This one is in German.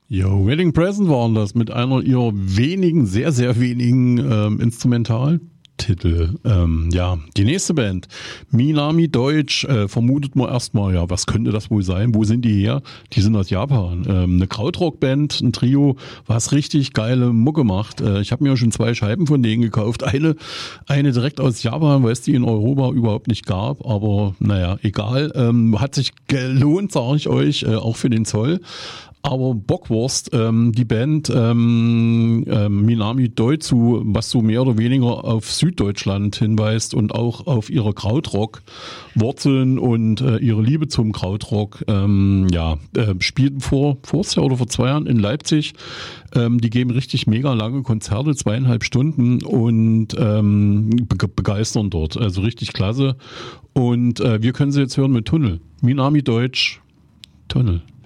Yo, Wedding Present waren das mit einer ihrer wenigen, sehr, sehr wenigen Instrumentaltitel. Die nächste Band, Minami Deutsch, vermutet man erstmal, ja, was könnte das wohl sein? Wo sind die her? Die sind aus Japan. Eine Krautrock-Band, ein Trio, was richtig geile Mucke macht. Ich habe mir schon 2 Scheiben von denen gekauft. Eine direkt aus Japan, weil es die in Europa überhaupt nicht gab. Aber naja, egal. Hat sich gelohnt, sage ich euch, auch für den Zoll. Aber Bockwurst, die Band Minami Deutsu, was so mehr oder weniger auf Süddeutschland hinweist und auch auf ihre Krautrock-Wurzeln und ihre Liebe zum Krautrock, spielten vor 2 oder vor 2 Jahren in Leipzig. Die geben richtig mega lange Konzerte, 2,5 Stunden und begeistern dort. Also richtig klasse. Und wir können sie jetzt hören mit Tunnel. Minami Deutsch, Tunnel.